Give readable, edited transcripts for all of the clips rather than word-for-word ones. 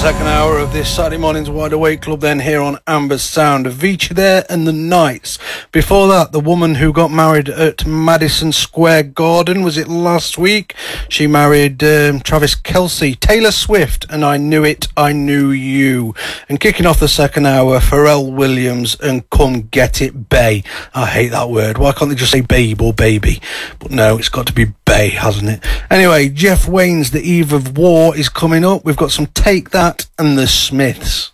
second hour of this Saturday morning's Wide Awake Club, then here on Amber Sound. Avicii there and the Knights. Before that, the woman who got married at Madison Square Garden, was it last week? She married Travis Kelce, Taylor Swift, and I Knew It, I Knew You. And kicking off the second hour, Pharrell Williams and Come Get It Bae. I hate that word. Why can't they just say babe or baby? But no, it's got to be Bae, hasn't it? Anyway, Jeff Wayne's The Eve of War is coming up. We've got some Take That and the Smiths.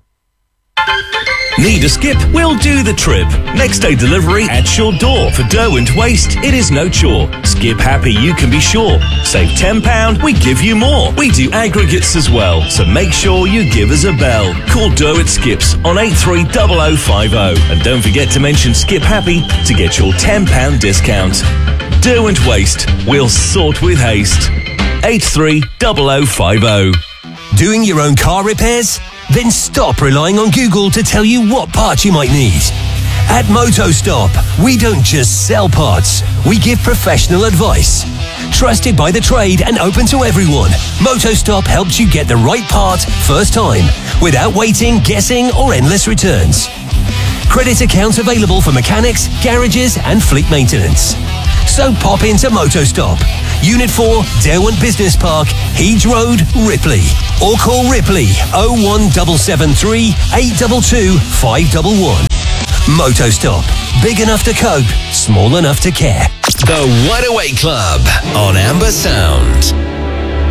Need a skip? We'll do the trip. Next day delivery at your door. For dough and waste, it is no chore. Skip happy, you can be sure. Save £10, we give you more. We do aggregates as well, so make sure you give us a bell. Call Dough at Skips on 830050. And don't forget to mention Skip Happy to get your £10 discount. Dough and waste, we'll sort with haste. 830050. Doing your own car repairs? Then stop relying on Google to tell you what parts you might need. At MotoStop, we don't just sell parts, we give professional advice. Trusted by the trade and open to everyone, MotoStop helps you get the right part first time, without waiting, guessing, or endless returns. Credit accounts available for mechanics, garages, and fleet maintenance. So pop into MotoStop, Unit 4, Derwent Business Park, Heeds Road, Ripley. Or call Ripley 01773 822 511. MotoStop. Big enough to cope, small enough to care. The Wide Awake Club on Amber Sound.